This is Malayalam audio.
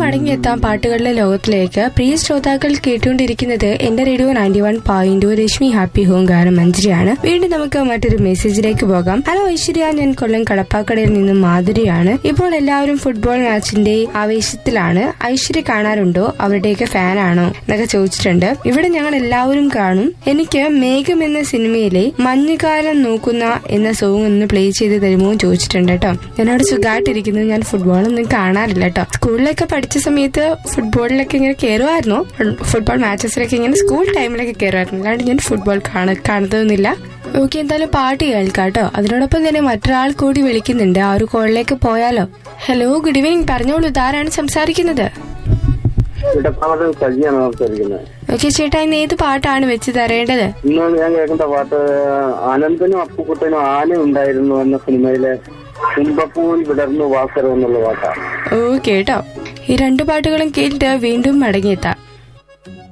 മടങ്ങിയെത്താം പാട്ടുകളുടെ ലോകത്തിലേക്ക്. പ്രിയ ശ്രോതാക്കൾ കേട്ടുകൊണ്ടിരിക്കുന്നത് എന്റെ റേഡിയോ 91.2 രശ്മി ഹാപ്പി ഹോം ഗാനം മഞ്ജരിയാണ്. വീണ്ടും നമുക്ക് മറ്റൊരു മെസ്സേജിലേക്ക് പോകാം. ഹലോ ഐശ്വര്യ, ഞാൻ കൊല്ലം കടപ്പാക്കടയിൽ നിന്നും മാധുരിയാണ്. ഇപ്പോൾ എല്ലാവരും ഫുട്ബോൾ മാച്ചിന്റെ ആവേശത്തിലാണ്. ഐശ്വര്യ കാണാറുണ്ടോ? അവരുടെയൊക്കെ ഫാനാണോ എന്നൊക്കെ ചോദിച്ചിട്ടുണ്ട്. ഇവിടെ ഞങ്ങൾ എല്ലാവരും കാണും. എനിക്ക് മേഘം എന്ന സിനിമയിലെ മഞ്ഞുകാലം നോക്കുന്ന എന്ന സോങ് ഒന്ന് പ്ലേ ചെയ്ത് തരുമോ എന്ന് ചോദിച്ചിട്ടുണ്ട് കേട്ടോ. എന്നോട് സുഖമായിട്ടിരിക്കുന്നു. ഞാൻ ഫുട്ബോളൊന്നും കാണാറില്ല കേട്ടോ. സ്കൂളിലൊക്കെ പഠിച്ച സമയത്ത് ഫുട്ബോളിലൊക്കെ ഇങ്ങനെ കയറുമായിരുന്നു. ഫുട്ബോൾ മാച്ചസിലൊക്കെ ഇങ്ങനെ സ്കൂൾ ടൈമിലൊക്കെ കയറുമായിരുന്നു. അല്ലാണ്ട് ഞാൻ ഫുട്ബോൾ കാണുന്നതൊന്നുമില്ല. ഓക്കെ, എന്തായാലും പാട്ട് കേൾക്കാം കേട്ടോ. അതിനോടൊപ്പം തന്നെ മറ്റൊരാൾ കൂടി വിളിക്കുന്നുണ്ട്. ആ ഒരു കോളിലേക്ക് പോയാലോ? Hello, good evening. പറഞ്ഞോളൂ, ഇതാരാണ് സംസാരിക്കുന്നത്? ഓക്കെ ചേട്ടാ, ഇന്ന് ഏത് പാട്ടാണ് വെച്ച് തരേണ്ടത്? ഇന്ന് ഞാൻ കേൾക്കുന്ന പാട്ട് അനന്തനും അപ്പുക്കുട്ടനും ആന ഉണ്ടായിരുന്നു എന്ന സിനിമയിലെ കുമ്പപ്പൂവിൽ വിടർന്നു വാസരം എന്നുള്ള പാട്ടാണ്. ഓക്കെ കേട്ടോ, ഈ രണ്ടു പാട്ടുകളും കേട്ടിട്ട് വീണ്ടും മടങ്ങിയെത്താം.